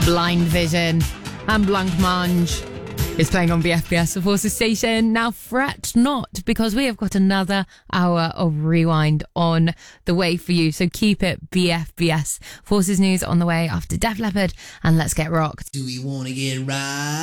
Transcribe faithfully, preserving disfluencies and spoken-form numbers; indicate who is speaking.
Speaker 1: Blind Vision and Blancmange is playing on B F B S, the Forces station. Now fret not, because we have got another hour of Rewind on the way for you, so keep it B F B S. Forces news on the way after Def Leppard and Let's Get Rocked.
Speaker 2: Do we want to get right?